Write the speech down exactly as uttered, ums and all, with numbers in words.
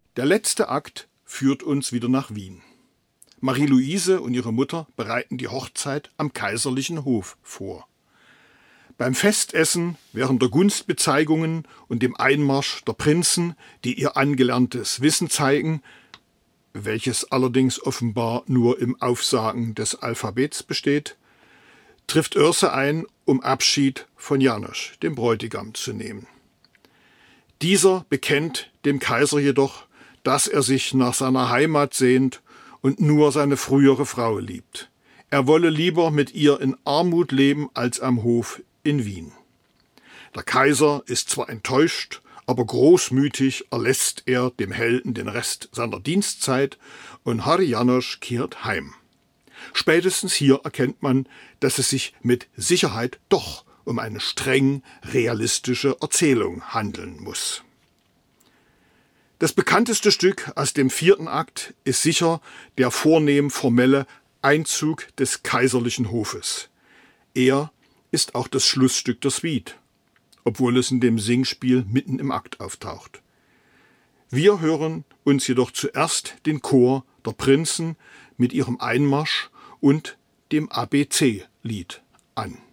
Der letzte Akt führt uns wieder nach Wien. Marie-Louise und ihre Mutter bereiten die Hochzeit am kaiserlichen Hof vor. Beim Festessen, während der Gunstbezeigungen und dem Einmarsch der Prinzen, die ihr angelerntes Wissen zeigen, welches allerdings offenbar nur im Aufsagen des Alphabets besteht, trifft Oerse ein, um Abschied von János, dem Bräutigam, zu nehmen. Dieser bekennt dem Kaiser jedoch, dass er sich nach seiner Heimat sehnt und nur seine frühere Frau liebt. Er wolle lieber mit ihr in Armut leben als am Hof in Wien. Der Kaiser ist zwar enttäuscht, aber großmütig erlässt er dem Helden den Rest seiner Dienstzeit und Hari János kehrt heim. Spätestens hier erkennt man, dass es sich mit Sicherheit doch um eine streng realistische Erzählung handeln muss. Das bekannteste Stück aus dem vierten Akt ist sicher der vornehm formelle Einzug des kaiserlichen Hofes. Er ist auch das Schlussstück der Suite, obwohl es in dem Singspiel mitten im Akt auftaucht. Wir hören uns jedoch zuerst den Chor der Prinzen mit ihrem Einmarsch und dem A B C-Lied an.